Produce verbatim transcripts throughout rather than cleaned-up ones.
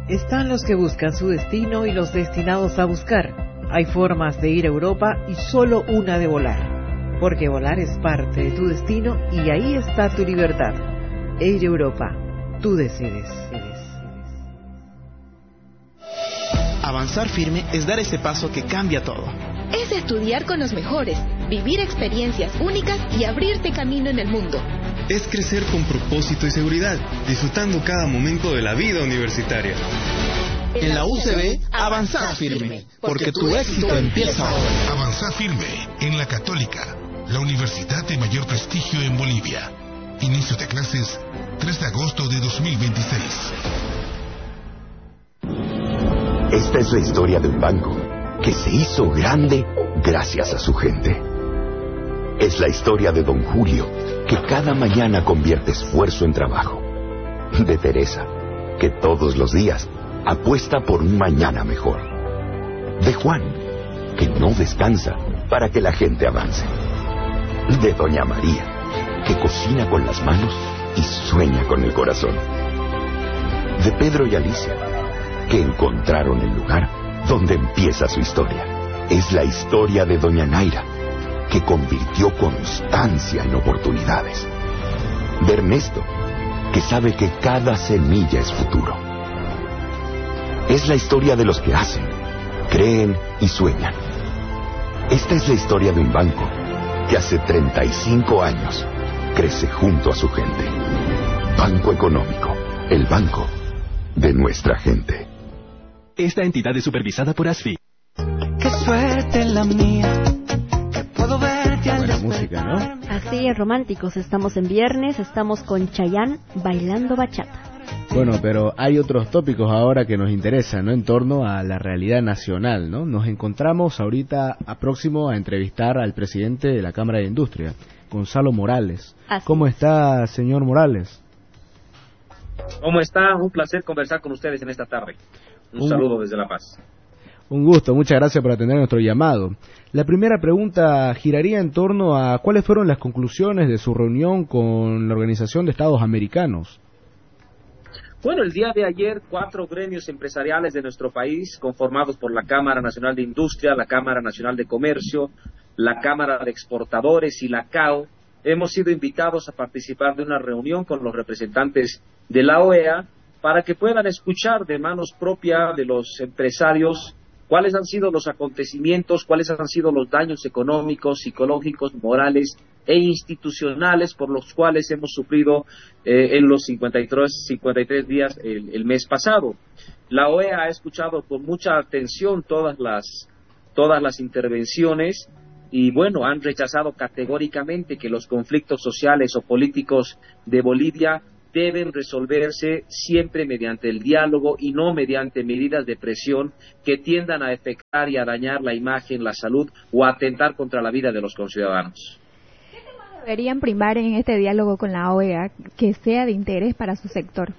Están los que buscan su destino y los destinados a buscar. Hay formas de ir a Europa y solo una de volar. Porque volar es parte de tu destino y ahí está tu libertad. Air Europa, tú decides. Avanzar firme es dar ese paso que cambia todo. Es estudiar con los mejores, vivir experiencias únicas y abrirte camino en el mundo. Es crecer con propósito y seguridad, disfrutando cada momento de la vida universitaria. En la U C B, avanzar firme, porque tu éxito empieza ahora. Avanzar firme en la Católica, la universidad de mayor prestigio en Bolivia. Inicio de clases tres de agosto de dos mil veintiséis. Esta es la historia de un banco que se hizo grande gracias a su gente. Es la historia de don Julio, que cada mañana convierte esfuerzo en trabajo. De Teresa, que todos los días apuesta por un mañana mejor. De Juan, que no descansa para que la gente avance. De doña María, que cocina con las manos y sueña con el corazón. De Pedro y Alicia, que encontraron el lugar donde empieza su historia. Es la historia de doña Naira, que convirtió constancia en oportunidades. De Ernesto, que sabe que cada semilla es futuro. Es la historia de los que hacen, creen y sueñan. Esta es la historia de un banco que hace treinta y cinco años crece junto a su gente. Banco Económico, el banco de nuestra gente. Esta entidad es supervisada por A S F I. Qué suerte la mía, que puedo verte al Buena música, ¿no? Así es, románticos. Estamos en viernes, estamos con Chayanne bailando bachata. Bueno, pero hay otros tópicos ahora que nos interesan, ¿no? En torno a la realidad nacional, ¿no? Nos encontramos ahorita a próximo a entrevistar al presidente de la Cámara de Industria, Gonzalo Morales. Así ¿Cómo es. está, señor Morales? ¿Cómo está? Un placer conversar con ustedes en esta tarde. Un, Un saludo desde La Paz. Un gusto, muchas gracias por atender nuestro llamado. La primera pregunta giraría en torno a cuáles fueron las conclusiones de su reunión con la Organización de Estados Americanos. Bueno, el día de ayer, cuatro gremios empresariales de nuestro país, conformados por la Cámara Nacional de Industria, la Cámara Nacional de Comercio, la Cámara de Exportadores y la C A O, hemos sido invitados a participar de una reunión con los representantes de la O E A para que puedan escuchar de manos propias de los empresarios cuáles han sido los acontecimientos, cuáles han sido los daños económicos, psicológicos, morales e institucionales por los cuales hemos sufrido eh, en los cincuenta y tres días el, el mes pasado. La O E A ha escuchado con mucha atención todas las, todas las intervenciones y, bueno, han rechazado categóricamente que los conflictos sociales o políticos de Bolivia deben resolverse siempre mediante el diálogo y no mediante medidas de presión que tiendan a afectar y a dañar la imagen, la salud o a atentar contra la vida de los conciudadanos. ¿Qué temas deberían primar en este diálogo con la O E A que sea de interés para su sector?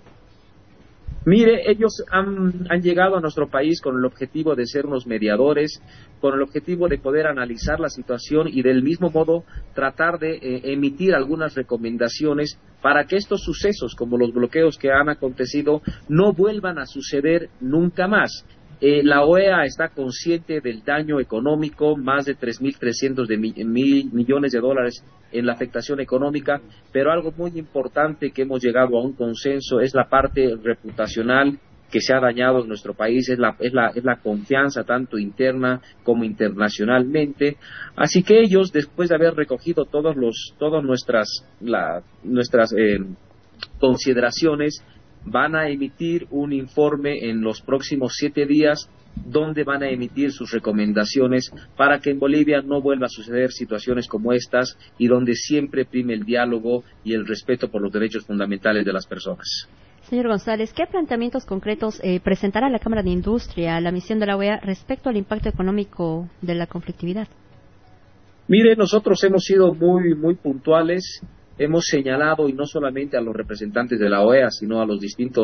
Mire, ellos han, han llegado a nuestro país con el objetivo de ser unos mediadores, con el objetivo de poder analizar la situación y del mismo modo tratar de eh, emitir algunas recomendaciones para que estos sucesos, como los bloqueos que han acontecido, no vuelvan a suceder nunca más. Eh, la O E A está consciente del daño económico, más de tres mil trescientos de mi, mil millones de dólares en la afectación económica, pero algo muy importante que hemos llegado a un consenso es la parte reputacional que se ha dañado en nuestro país, es la, es la, es la confianza tanto interna como internacionalmente. Así que ellos, después de haber recogido todos los, todas nuestras, la, nuestras eh, consideraciones, van a emitir un informe en los próximos siete días donde van a emitir sus recomendaciones para que en Bolivia no vuelva a suceder situaciones como estas y donde siempre prime el diálogo y el respeto por los derechos fundamentales de las personas. Señor González, ¿qué planteamientos concretos eh, presentará la Cámara de Industria, la misión de la O E A, respecto al impacto económico de la conflictividad? Mire, nosotros hemos sido muy, muy puntuales. Hemos señalado, y no solamente a los representantes de la O E A, sino a los distintos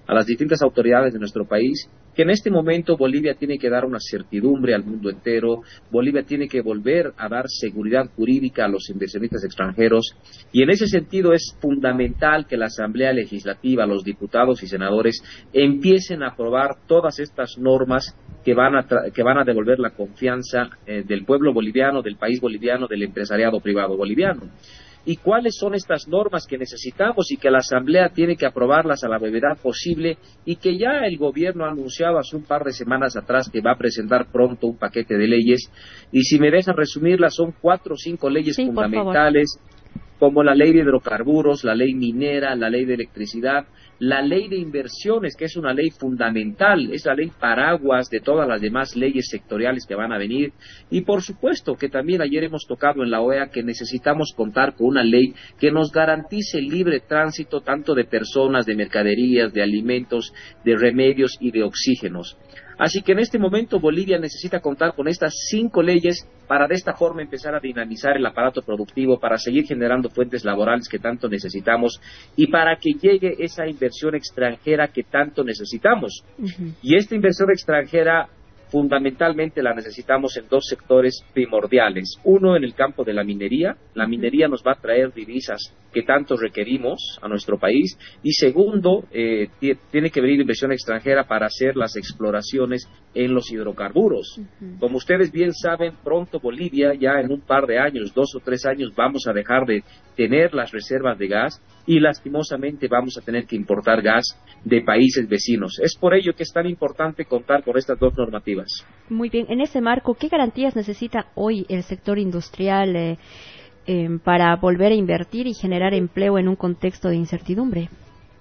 a las distintas autoridades de nuestro país, que en este momento Bolivia tiene que dar una certidumbre al mundo entero, Bolivia tiene que volver a dar seguridad jurídica a los inversionistas extranjeros, y en ese sentido es fundamental que la Asamblea Legislativa, los diputados y senadores empiecen a aprobar todas estas normas que van a, que van a devolver la confianza eh, del pueblo boliviano, del país boliviano, del empresariado privado boliviano. ¿Y cuáles son estas normas que necesitamos y que la Asamblea tiene que aprobarlas a la brevedad posible y que ya el gobierno ha anunciado hace un par de semanas atrás que va a presentar pronto un paquete de leyes? Y si me dejan resumirlas, son cuatro o cinco leyes sí, fundamentales, como la ley de hidrocarburos, la ley minera, la ley de electricidad, la ley de inversiones, que es una ley fundamental, es la ley paraguas de todas las demás leyes sectoriales que van a venir, y por supuesto que también ayer hemos tocado en la O E A que necesitamos contar con una ley que nos garantice el libre tránsito tanto de personas, de mercaderías, de alimentos, de remedios y de oxígenos. Así que en este momento Bolivia necesita contar con estas cinco leyes para de esta forma empezar a dinamizar el aparato productivo, para seguir generando fuentes laborales que tanto necesitamos y para que llegue esa inversión extranjera que tanto necesitamos. Uh-huh. Y esta inversión extranjera fundamentalmente la necesitamos en dos sectores primordiales. Uno, en el campo de la minería. La minería nos va a traer divisas que tanto requerimos a nuestro país. Y segundo, eh, tiene que venir inversión extranjera para hacer las exploraciones en los hidrocarburos. Uh-huh. Como ustedes bien saben, pronto Bolivia, ya en un par de años, dos o tres años, vamos a dejar de tener las reservas de gas y lastimosamente vamos a tener que importar gas de países vecinos. Es por ello que es tan importante contar con estas dos normativas. Muy bien, en ese marco, ¿qué garantías necesita hoy el sector industrial eh, eh, para volver a invertir y generar empleo en un contexto de incertidumbre?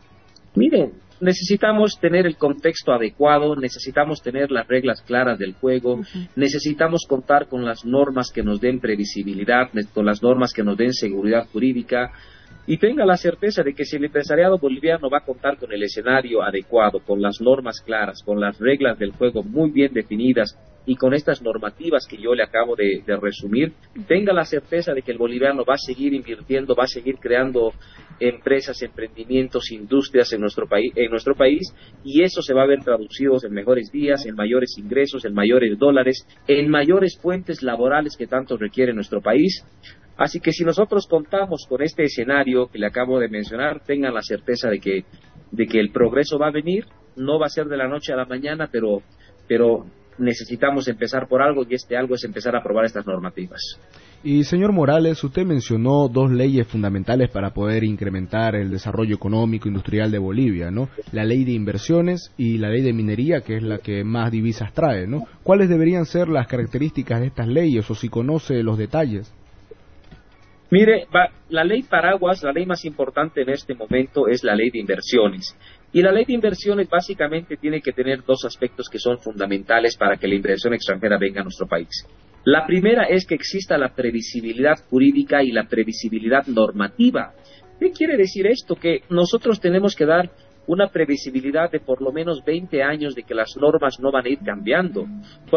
Miren, necesitamos tener el contexto adecuado, necesitamos tener las reglas claras del juego, uh-huh. necesitamos contar con las normas que nos den previsibilidad, con las normas que nos den seguridad jurídica, y tenga la certeza de que si el empresariado boliviano va a contar con el escenario adecuado, con las normas claras, con las reglas del juego muy bien definidas y con estas normativas que yo le acabo de, de resumir, tenga la certeza de que el boliviano va a seguir invirtiendo, va a seguir creando empresas, emprendimientos, industrias en nuestro país, en nuestro país, y eso se va a ver traducido en mejores días, en mayores ingresos, en mayores dólares, en mayores fuentes laborales que tanto requiere nuestro país. Así que si nosotros contamos con este escenario que le acabo de mencionar, tengan la certeza de que de que el progreso va a venir, no va a ser de la noche a la mañana, pero pero necesitamos empezar por algo, y este algo es empezar a aprobar estas normativas. Y señor Morales, usted mencionó dos leyes fundamentales para poder incrementar el desarrollo económico industrial de Bolivia, ¿no? La ley de inversiones y la ley de minería, que es la que más divisas trae, ¿no? ¿Cuáles deberían ser las características de estas leyes, o si conoce los detalles? Mire, va, la ley paraguas, la ley más importante en este momento es la ley de inversiones. Y la ley de inversiones básicamente tiene que tener dos aspectos que son fundamentales para que la inversión extranjera venga a nuestro país. La primera es que exista la previsibilidad jurídica y la previsibilidad normativa. ¿Qué quiere decir esto? Que nosotros tenemos que dar una previsibilidad de por lo menos veinte años de que las normas no van a ir cambiando. Por